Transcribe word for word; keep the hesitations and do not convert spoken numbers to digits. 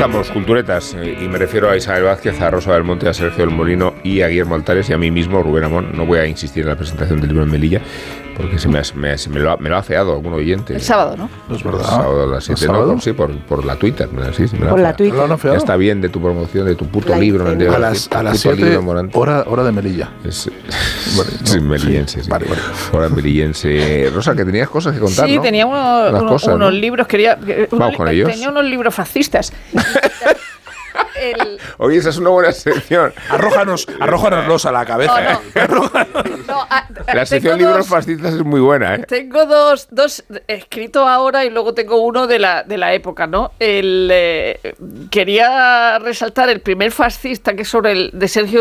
estamos, culturetas, y me refiero a Isabel Vázquez, a Rosa del Monte, a Sergio del Molino y a Guillermo Altares y a mí mismo, Rubén Amón. No voy a insistir en la presentación del libro en Melilla, porque se me ha, me, se me lo ha, me lo ha afeado algún oyente. El sábado, ¿no? No es verdad. El sábado a las siete, ¿no? Por, sí, por, por la Twitter. Sí, sí, me por la Twitter. Ya está bien de tu promoción, de tu puto la libro. Twitter. No a las, a las siete, hora, hora de Melilla. Es, vale, no, sí, melillense, sí. Sí. Vale, vale. Hora melillense. Rosa, que tenías cosas que contar, Sí, ¿no? tenía uno, Unas uno, cosas, unos ¿no? libros, quería... Vamos con ellos. Tenía unos libros fascistas. El... Oye, esa es una buena sección. Arrójanos, arrójanos a la cabeza. No, no. ¿eh? No, a, a, La sección tengo libros dos, fascistas es muy buena, ¿eh? Tengo dos, dos escritos ahora y luego tengo uno de la, de la época, ¿no? El, eh, quería resaltar el primer fascista, que es sobre el de Sergio